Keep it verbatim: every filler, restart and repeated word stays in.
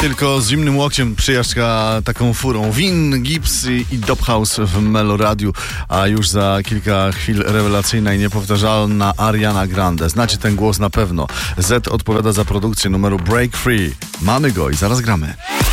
tylko z zimnym łokciem przyjażdżka taką furą. Win, Gibbs i Dophouse w Meloradiu, a już za kilka chwil rewelacyjna i niepowtarzalna Ariana Grande. Znacie ten głos na pewno. Z odpowiada za produkcję numeru Break Free. Mamy go i zaraz gramy.